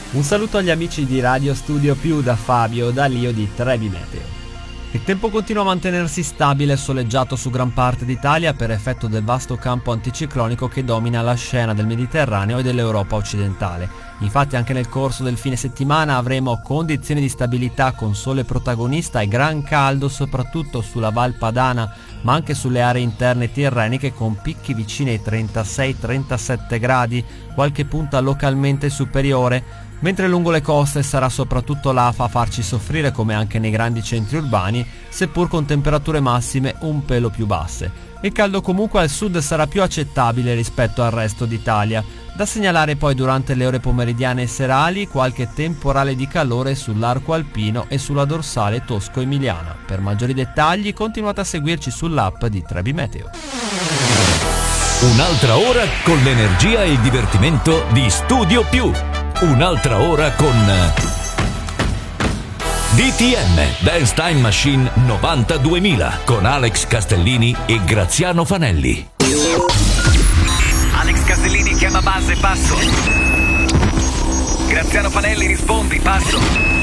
Un saluto agli amici di Radio Studio Più da Fabio D'Alio di Trebi Meteo. Il tempo continua a mantenersi stabile e soleggiato su gran parte d'Italia per effetto del vasto campo anticiclonico che domina la scena del Mediterraneo e dell'Europa occidentale. Infatti anche nel corso del fine settimana avremo condizioni di stabilità con sole protagonista e gran caldo soprattutto sulla Val Padana, ma anche sulle aree interne tirreniche con picchi vicini ai 36-37 gradi, qualche punta localmente superiore, mentre lungo le coste sarà soprattutto l'afa a farci soffrire come anche nei grandi centri urbani, seppur con temperature massime un pelo più basse. Il caldo comunque al sud sarà più accettabile rispetto al resto d'Italia. Da segnalare poi durante le ore pomeridiane e serali qualche temporale di calore sull'arco alpino e sulla dorsale tosco-emiliana. Per maggiori dettagli continuate a seguirci sull'app di Trebi Meteo. Un'altra ora con l'energia e il divertimento di Studio Più. Un'altra ora con DTM Dance Time Machine 92.000 con Alex Castellini e Graziano Fanelli. Alex Castellini chiama base, passo. Graziano Fanelli rispondi, passo.